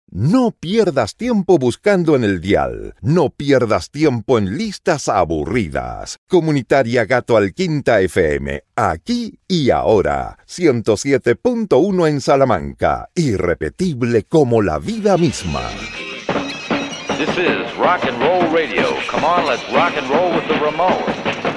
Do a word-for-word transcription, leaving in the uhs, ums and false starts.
No pierdas tiempo buscando en el dial. No pierdas tiempo en listas aburridas. Comunitaria Gato Alquinta F M. Aquí y ahora. ciento siete punto uno en Salamanca. Irrepetible como la vida misma. This is Rock and Roll Radio. Come on, let's rock and roll with the Ramones.